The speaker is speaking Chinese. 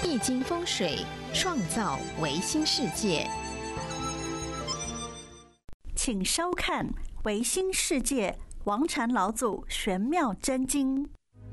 易经风水，创造维新世界。 请收看《维新世界》王禅老祖玄妙真经。